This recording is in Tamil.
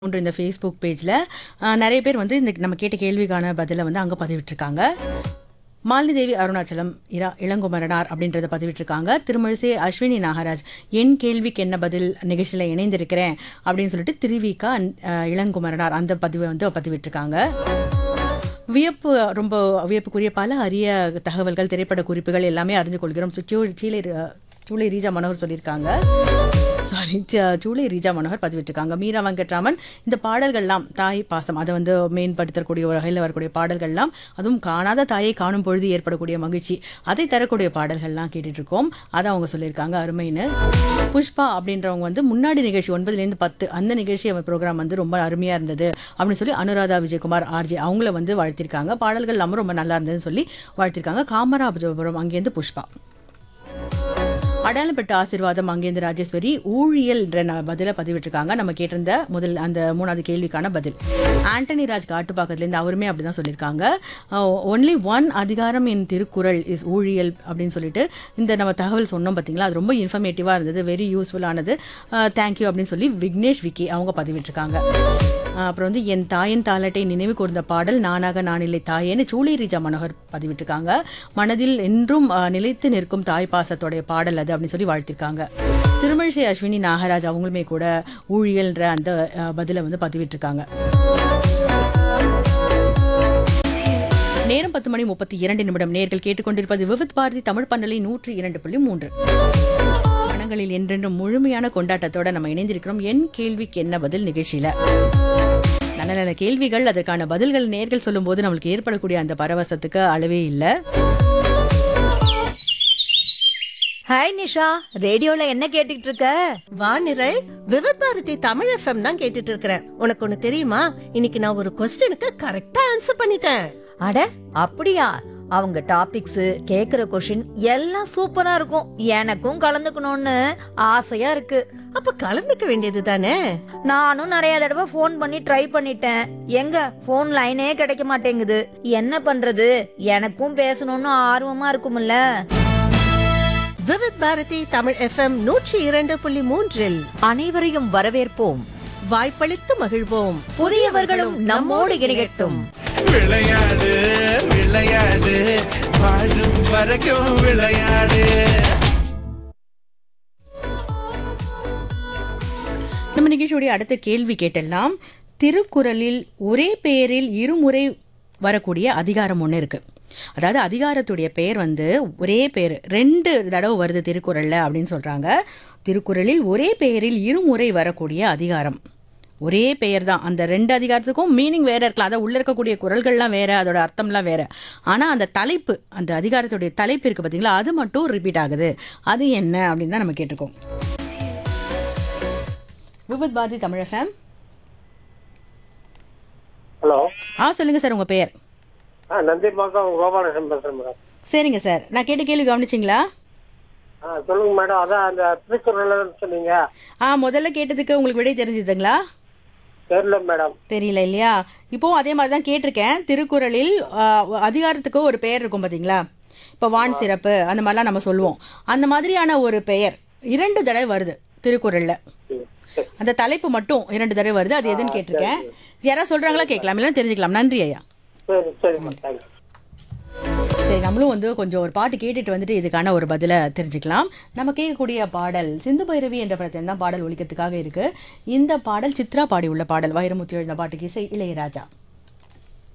இந்த ஃபேஸ்புக் பேஜில் நிறைய பேர் வந்து இந்த நம்ம கேட்ட கேள்விக்கான பதிலை வந்து அங்கே பதிவிட்டிருக்காங்க. மாலினி தேவி அருணாச்சலம் இளங்குமரனார் அப்படின்றத பதிவிட்டிருக்காங்க. திருமழிசை அஸ்வினி நாகராஜ் என் கேள்விக்கு என்ன பதில் நிகழ்ச்சியில் இணைந்திருக்கிறேன் அப்படின்னு சொல்லிட்டு திருவிக்கா இளங்குமரனார் அந்த பதிவை வந்து பதிவிட்டிருக்காங்க. வியப்பு ரொம்ப வியப்புக்குரிய பல அரிய தகவல்கள் திரைப்பட குறிப்புகள் எல்லாமே அறிந்து கொள்கிறோம். சூளை ரீஜா மனோகர் சொல்லியிருக்காங்க. சூளை ரீஜா மனோகர் பதிவிட்டிருக்காங்க. மீரா வெங்கட்ராமன் இந்த பாடல்கள்லாம் தாய் பாசம் அதை வந்து மேம்படுத்தக்கூடிய ஒரு வகையில் வரக்கூடிய பாடல்கள்லாம், அதுவும் காணாத தாயை காணும் பொழுது ஏற்படக்கூடிய மகிழ்ச்சி அதை தரக்கூடிய பாடல்கள்லாம் கேட்டுட்டு இருக்கோம். அதை அவங்க சொல்லியிருக்காங்க அருமைன்னு. புஷ்பா அப்படின்றவங்க வந்து முன்னாடி நிகழ்ச்சி 9லேருந்து 10 அந்த நிகழ்ச்சி ப்ரோக்ராம் வந்து ரொம்ப அருமையாக இருந்தது அப்படின்னு சொல்லி அனுராதா விஜயகுமார் ஆர்ஜே அவங்கள வந்து வாழ்த்திருக்காங்க. பாடல்கள் எல்லாமே ரொம்ப நல்லா இருந்ததுன்னு சொல்லி வாழ்த்திருக்காங்க. காமராஜபுரம் அங்கேருந்து புஷ்பா. அடையாளப்பட்ட ஆசீர்வாதம் அங்கேருந்து ராஜேஸ்வரி ஊழியல் என்ற பதிலை பதிவிட்டிருக்காங்க. நம்ம கேட்டிருந்த அந்த 3வது கேள்விக்கான பதில். ஆண்டனி ராஜ் காட்டுப்பாக்கத்துலேருந்து அவருமே அப்படிதான் சொல்லியிருக்காங்க. ஒன்லி ஒன் அதிகாரம் இன் திருக்குறள் இஸ் ஊழியல் அப்படின்னு சொல்லிட்டு இந்த நம்ம தகவல் சொன்னோம் பார்த்தீங்களா, அது ரொம்ப இன்ஃபர்மேட்டிவாக இருந்தது, வெரி யூஸ்ஃபுல்லானது, தேங்க்யூ அப்படின்னு சொல்லி விக்னேஷ் விக்கி அவங்க பதிவிட்டிருக்காங்க. அப்புறம் வந்து என் தாயின் தாலாட்டை நினைவு கூர்ந்த பாடல் நானாக நானில்லை தாயேன்னு சூளை ரீஜா மனோகர் பதிவிட்டிருக்காங்க. மனதில் என்றும் நிலைத்து நிற்கும் தாய் பாசத்தோடைய பாடல் அது அப்படின்னு சொல்லி வாழ்த்திருக்காங்க. திருமழிசை அஸ்வினி நாகராஜ் அவங்களுமே கூட ஊழியல்ன்ற அந்த பதிலை வந்து பதிவிட்டிருக்காங்க. நேரம் 10:32 நேர்கள் கேட்டுக்கொண்டிருப்பது விவித் பாரதி தமிழ் பண்பலை 102.3. மனங்களில் என்றென்றும் முழுமையான கொண்டாட்டத்தோட நம்ம இணைந்திருக்கிறோம் என் கேள்விக்கு என்ன பதில் நிகழ்ச்சியில. நல்ல நல்ல கேள்விகள், அதற்கான பதில்கள் நேர்கள் சொல்லும் போது நம்மளுக்கு ஏற்படக்கூடிய அந்த பரவசத்துக்கு அளவே இல்லை. ஹாய் நிஷா, ரேடியோல என்ன கேட்டுட்டு இருக்க? வானிரல் விவித் பாரதி தமிழ் எஃப்எம் தான் கேட்டுட்டு இருக்கிறேன். உனக்கு ஒண்ணு தெரியுமா, இன்னைக்கு நான் ஒரு क्वेश्चनக்கு கரெக்டா ஆன்சர் பண்ணிட்டேன். அட அப்படியா? அவங்க டாபிக்ஸ் கேக்குற கொஸ்டின் எல்லாம் சூப்பரா இருக்கும். எனக்கும் கலந்துக்கணும்னு ஆசையா இருக்கு. அப்ப கலந்துக்க வேண்டியது தானே. நானும் நிறைய தடவை போன் பண்ணி ட்ரை பண்ணிட்டேன். எங்க போன் லைனே கிடைக்க மாட்டேங்குது. என்ன பண்றது? எனக்கும் பேசணும்னு ஆர்வமா இருக்கும்ல. விவித் பாரதி தமிழ் எஃப்எம் 102.3 அனைவரையும் வரவேற்போம், வாய்ப்பளித்து மகிழ்வோம், புதியவர்களும் நம்மோடு இணையட்டும். விளையாடு விளையாடு வாழும் வரைக்கும் விளையாடு. நம்ம நிகழ்ச்சியுடைய அடுத்த கேள்வி கேட்டெல்லாம், திருக்குறளில் ஒரே பெயரில் இருமுறை வரக்கூடிய அதிகாரம் ஒன்று இருக்கு. அதாவது அதிகாரத்துடைய பெயர் வந்து ஒரே பெயர் 2 தடவை வருது திருக்குறள்ல அப்படின்னு சொல்றாங்க. திருக்குறளில் ஒரே பெயரில் இருமுறை வரக்கூடிய அதிகாரம், ஒரே பெயர் தான். அந்த 2 அதிகாரத்துக்கும் மீனிங் வேற இருக்கலாம், அதை உள்ள இருக்கக்கூடிய குறள்கள்லாம் வேற, அதோட அர்த்தம்லாம் வேற. ஆனா அந்த தலைப்பு, அந்த அதிகாரத்துடைய தலைப்பு இருக்கு பார்த்தீங்களா, அது மட்டும் ரிப்பீட் ஆகுது. அது என்ன அப்படின்னு தான் நம்ம கேட்டிருக்கோம். விவித் பாரதி தமிழ் எஃப்எம். ஹலோ. சொல்லுங்க சார், உங்க பெயர்? நந்திபாக்கம் கோபாலகிருஷ்ணன் பேசுறேன் மேடம். சரிங்க சார், நான் கேட்ட கேள்வி கவனிச்சிங்களா? சொல்லுங்க மேடம். அதான் அந்த திருக்குறள் சொன்னீங்க. முதல்ல கேட்டதுக்கு உங்களுக்கு விடை தெரிஞ்சதுங்களா? தெரியல மேடம். தெரியல இல்லையா? இப்போ அதே மாதிரி தான் கேட்டிருக்கேன். திருக்குறளில் அதிகாரத்துக்கு ஒரு பெயர் இருக்கும் பார்த்தீங்களா, இப்போ வான் சிறப்பு அந்த மாதிரிலாம் நம்ம சொல்லுவோம். அந்த மாதிரியான ஒரு பெயர் 2 தடவை வருது திருக்குறள்ல. அந்த தலைப்பு மட்டும் 2 தடவை வருது. அது எதுன்னு கேட்டிருக்கேன். யாராவது சொல்றாங்களா கேட்கலாம், இல்லைன்னா தெரிஞ்சுக்கலாம். நன்றி ஐயா. சரி, நம்மளும் வந்து கொஞ்சம் ஒரு பாட்டு கேட்டுட்டு வந்துட்டு இதுக்கான ஒரு பதிலை தெரிஞ்சுக்கலாம். நம்ம கேட்கக்கூடிய பாடல் சிந்து பைரவி என்ற படத்தில் தான் பாடல் ஒலிக்கிறதுக்காக இருக்கு. இந்த பாடல் சித்ரா பாடி உள்ள பாடல். வைரமுத்து எழுந்த பாட்டுக்கு இசை இளையராஜா.